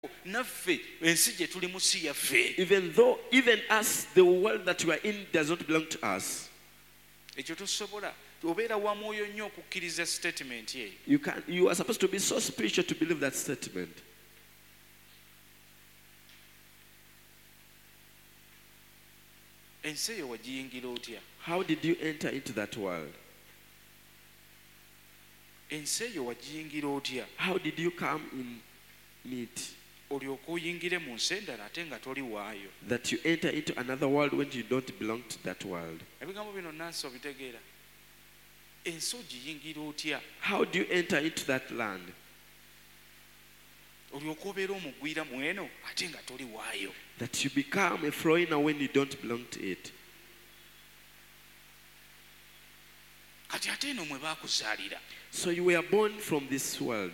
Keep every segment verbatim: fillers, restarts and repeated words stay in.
naffe ensi gye tuli mu si yaffe. Even though, even us, the world that we are in does not belong to us. Ekyo tosobola. Obeera wa mwoyo nnyo okukkiriza statement ye. You can, you are supposed to be so spiritual to believe that statement. Ensi eyo wagiyingira otya? How did you enter into that world? Ensi eyo wagiyingira otya? How did you come in it? Olyoka oyingire mu nsi endala ate nga toli waayo. That you enter into another world when you don't belong to that world. Ebigambo bino nansi obitegeera. Ensi ogiyingira otya? How do you enter into that land? Olyoka obeera omugwira mu eno ate nga toli waayo. That you become a foreigner when you don't belong to it. Kati ate eno mwe baakuzaalira. So you were born from this world.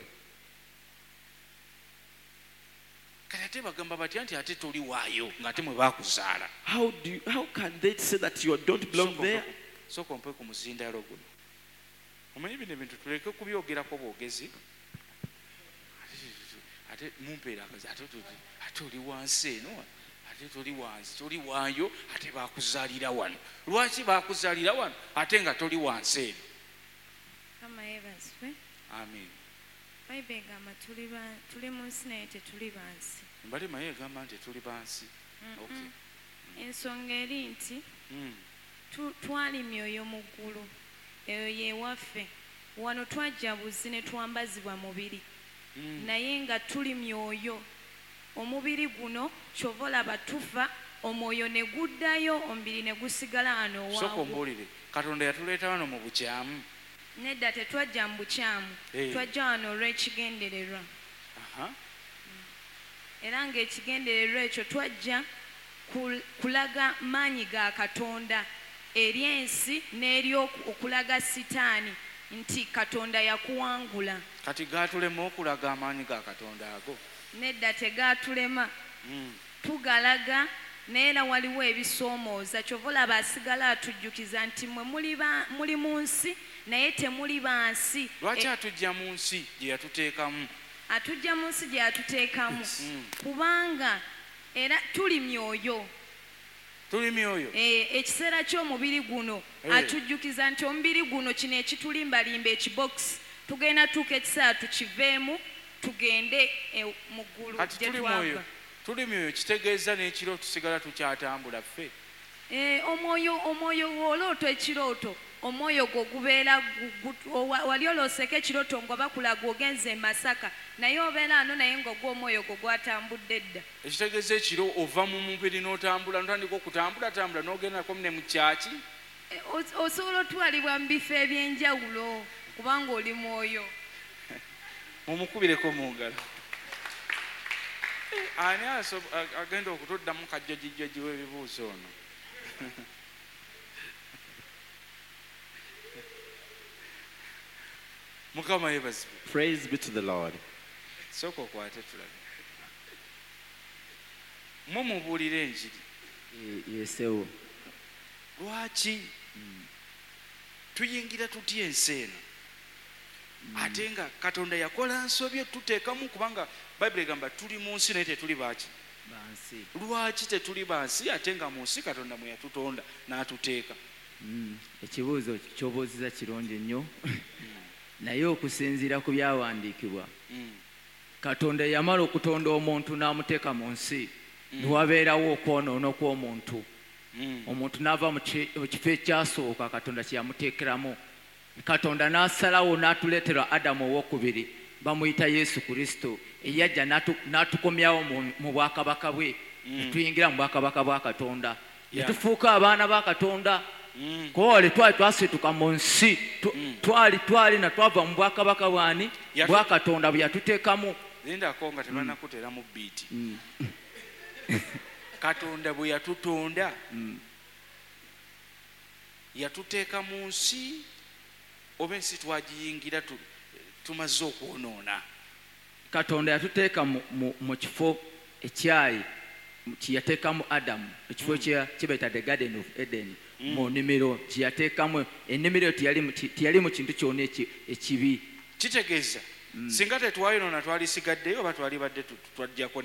Kati ate bagamba batya nti ate toli waayo ng'ate mwe baakuzaala. How do you, how can they say that you don't belong there? Sooka ompe ku muzindaalo guno. Omanyi bino ebintu tuleke kubyogerako bwogezi. Ate mumpeera akazi ate ate oli wansi eno ate toli wansi toli waayo ate baakuzaalira wano. Lwaki baakuzaalira wano ate nga toli wansi eno? Kama yebazwe. Amen. Bayibuli egamba tuli ba tuli mu nsi naye tetuli bansi. Mbale maye egamba nti tuli bansi. Okay. Ensonga eri nti twali myoyo mu ggulu eyo yewaffe wano twajja buzi ne twambazibwa mubiri naye nga tuli myoyo omubiri guno kyova olaba tufa omwoyo ne guddayo omubiri ne gusigala ano waawo. Sooka ombuulire Katonda yatuleeta wano mu bukyamu. Nedda tetwajja mu bukyamu twajja wano olw'ekigendererwa. Era ng'ekigendererwa ekyo twajja kulaga maanyi ga Katonda eri ensi n'eri okulaga Sitaani nti Katonda yakuwangula. Kati gaatulema okulaga amaanyi ga Katonda ago? Nedda tegaatulema. Tugalaga naye era waliwo ebisoomooza kyova olaba asigala atujjukiza nti mmwe muli mu nsi naye temuli bansi. Lwaki atujja mu nsi gye yatuteekamu? Atujja mu nsi gye yatuteekamu kubanga era tuli myoyo. Tuli myoyo. Ekiseera ky'omubiri guno atujjukiza nti omubiri guno kino ekitulimbalimba ekibokisi tugenda tuuka ekiseera tukiveemu tugende mu ggulu gye twava. Tuli myoyo kitegeeza n'ekiro tusigala tukyatambula ffe. Omwoyo omwoyo w'olooto ekirooto omwoyo gwo gubeera wali olooseko ekirooto nga bakulaga ogenze e Masaka naye obeera ano naye ng'ogwa omwoyo gwo gwatambudde edda. Ekitegeeza ekiro ova mu mubiri n'otambula n'otandika okutambulatambula n'ogendako ne mu kyaki. Osobola otwalibwa mu bifo eby'enjawulo kubanga oli mwoyo. Mumukubireko mu ngalo. Ani agenda okutuddamu kajjajijjaji w'ebibuuzo ono? Mukama yebazibwe. Praise be to the Lord. Sooka okwate tulabe. Mmwe mubuulira enjiri. Yesewo. Lwaki tuyingira tutya ensi eno ate nga Katonda yakola nsobye tuteekamu kubanga Bayibuli egamba tuli mu nsi naye tetuli baaki bansi. Lwaki tetuli bansi ate nga mu nsi Katonda mwe yatutonda n'atuteeka? Ekibuuzo ky'obuuziza kirungi nnyo naye okusinziira ku byawandiikibwa Katonda yamala okutonda omuntu n'amuteeka mu nsi niwabeerawo okwonoona kw'omuntu. Omuntu n'ava mu kifo ekyasooka Katonda kye yamuteekeramu. Katonda n'asalawo n'atuleetera Adamu owokubiri bamuyita Yesu Kristo eyajja n'atukomyawo mu bwakabaka bwe netuyingira mu bwakabaka bwa Katonda netufuuka abaana ba Katonda. Kole twali twasituka mu nsi twali twali na twava mu bwakabaka bwani bwa Katonda bwe yatuteekamu. Lindako nga tebannakutera mu biiti. Katonda bwe yatutonda yatuteeka mu nsi oba ensi twagiyingira tumaze okwonoona? Katonda yatuteeka mu kifo ekyayi kyeyateekamu Adamu ekifo kyebayita the Garden of Eden mu nnimiro kyeyateekamu ennimiro teyali mu kintu kyonna ekibi. Kitegeeza singa tetwayonona twalisigaddeyo oba twali badde twajjako